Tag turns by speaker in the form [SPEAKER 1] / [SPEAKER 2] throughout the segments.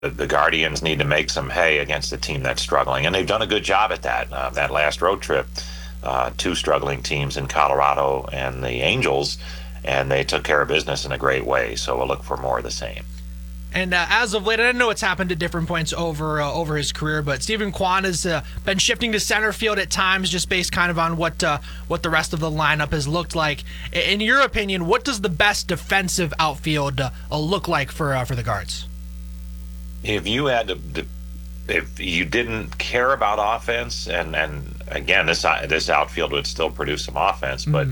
[SPEAKER 1] the Guardians need to make some hay against a team that's struggling, and they've done a good job at that. That last road trip, two struggling teams in Colorado and the Angels, and they took care of business in a great way. So we'll look for more of the same.
[SPEAKER 2] And as of late, I know it's happened at different points over his career, but Steven Kwan has been shifting to center field at times, just based kind of on what the rest of the lineup has looked like. In your opinion, what does the best defensive outfield look like for the Guards?
[SPEAKER 1] If you had to, if you didn't care about offense, and again, this outfield would still produce some offense, but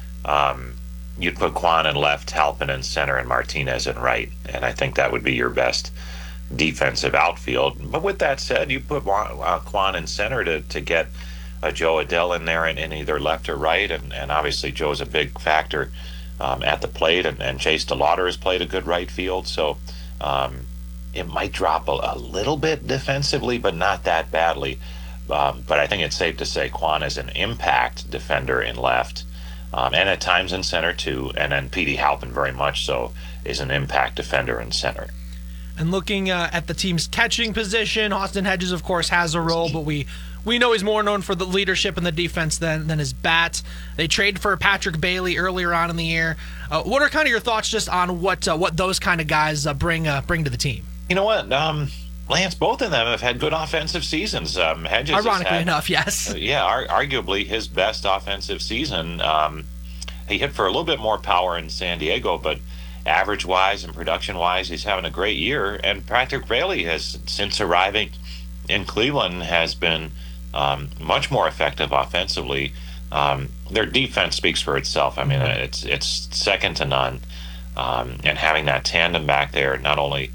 [SPEAKER 1] you'd put Kwan in left, Halpin in center, and Martinez in right. And I think that would be your best defensive outfield. But with that said, you put Kwan in center to get a Joe Adell in there in either left or right. And obviously Joe's a big factor at the plate. And Chase DeLauder has played a good right field. So it might drop a little bit defensively, but not that badly. But I think it's safe to say Kwan is an impact defender in left. And at times in center too, and then Petey Halpin very much so is an impact defender in center.
[SPEAKER 2] And looking at the team's catching position, Austin Hedges, of course, has a role, but we know he's more known for the leadership and the defense than his bat. They traded for Patrick Bailey earlier on in the year. What are kind of your thoughts just on what those kind of guys bring to the team?
[SPEAKER 1] You know what, Lance, both of them have had good offensive seasons. Hedges,
[SPEAKER 2] ironically enough, yes.
[SPEAKER 1] Arguably his best offensive season. He hit for a little bit more power in San Diego, but average-wise and production-wise, he's having a great year. And Patrick Bailey has, since arriving in Cleveland, has been much more effective offensively. Their defense speaks for itself. I mean, it's second to none. And having that tandem back there, not only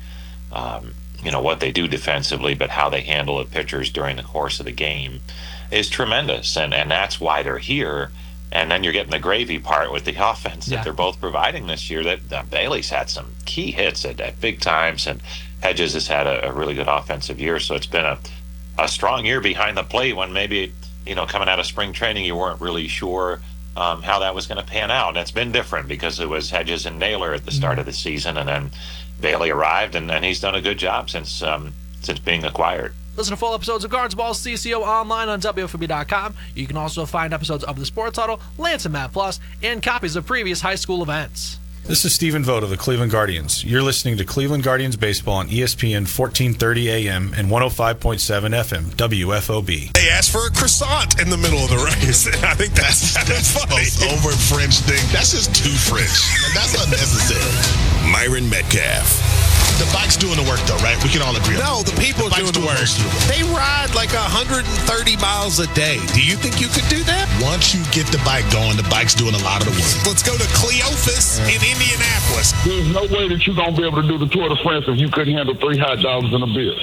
[SPEAKER 1] what they do defensively, but how they handle the pitchers during the course of the game is tremendous. And that's why they're here. And then you're getting the gravy part with the offense that they're both providing this year. That Bailey's had some key hits at big times, and Hedges has had a really good offensive year. So it's been a strong year behind the plate when maybe, coming out of spring training, you weren't really sure how that was going to pan out. And it's been different because it was Hedges and Naylor at the start of the season, and then Bailey arrived, and he's done a good job since being acquired.
[SPEAKER 2] Listen to full episodes of Guards Ball CCO online on WFOB.com. You can also find episodes of The Sports Huddle, Lance and Matt Plus, and copies of previous high school events.
[SPEAKER 3] This is Stephen Vogt of the Cleveland Guardians. You're listening to Cleveland Guardians Baseball on ESPN 1430 AM and 105.7 FM, WFOB.
[SPEAKER 4] They asked for a croissant in the middle of the race. I think that's funny.
[SPEAKER 5] Most over French thing. That's just too French. That's unnecessary.
[SPEAKER 4] Myron Metcalf.
[SPEAKER 5] The bike's doing the work, though, right? We can all agree on that.
[SPEAKER 4] No, the people are doing the work. They ride like 130 miles a day. Do you think you could do that?
[SPEAKER 5] Once you get the bike going, the bike's doing a lot of the work.
[SPEAKER 4] Let's go to Cleophas in Indianapolis.
[SPEAKER 6] There's no way that you're going to be able to do the Tour de France if you couldn't handle 3 hot dogs and a beer.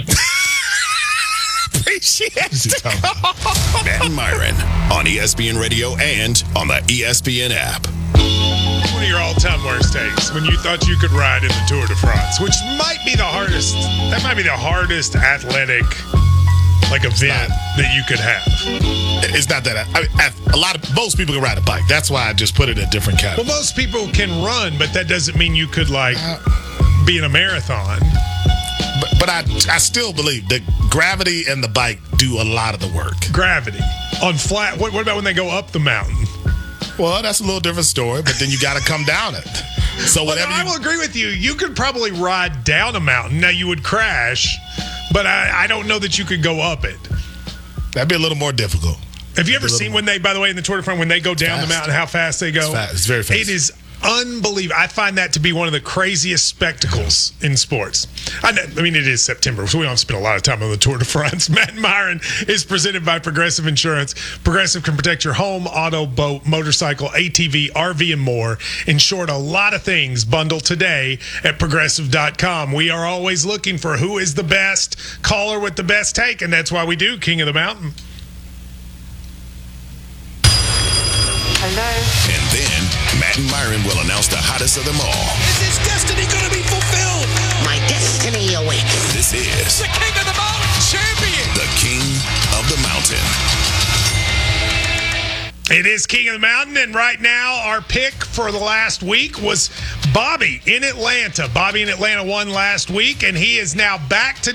[SPEAKER 4] Appreciate it. Matt and Myron on ESPN Radio and on the ESPN app. One of your all-time worst takes when you thought you could ride in the Tour de France, which might be the hardest. That might be the hardest athletic event that you could have.
[SPEAKER 5] It's not that. Most people can ride a bike. That's why I just put it in a different category.
[SPEAKER 4] Well, most people can run, but that doesn't mean you could be in a marathon.
[SPEAKER 5] But I still believe that gravity and the bike do a lot of the work.
[SPEAKER 4] Gravity on flat. What about when they go up the mountain?
[SPEAKER 5] Well, that's a little different story, but then you got to come down it. So whatever.
[SPEAKER 4] I will agree with you. You could probably ride down a mountain. Now you would crash, but I don't know that you could go up it.
[SPEAKER 5] That'd be a little more difficult.
[SPEAKER 4] Have you ever seen when they, by the way, in the Tour de France, when they go down the mountain, how fast they go?
[SPEAKER 5] It's fast. It's very fast.
[SPEAKER 4] It is unbelievable. I find that to be one of the craziest spectacles in sports. I mean, it is September, so we don't have to spend a lot of time on the Tour de France. Matt and Myron is presented by Progressive Insurance. Progressive can protect your home, auto, boat, motorcycle, ATV, RV, and more. In short, a lot of things. Bundle today at Progressive.com. We are always looking for who is the best caller with the best take, and that's why we do King of the Mountain.
[SPEAKER 7] Hello.
[SPEAKER 4] And then Matt and Myron will announce the hottest of them all.
[SPEAKER 8] Is his destiny going to be fulfilled?
[SPEAKER 7] My destiny awaits.
[SPEAKER 4] This is
[SPEAKER 8] The King of the Mountain champion.
[SPEAKER 4] the King of the Mountain. It is King of the Mountain, and right now our pick for the last week was Bobby in Atlanta. Bobby in Atlanta won last week, and he is now back to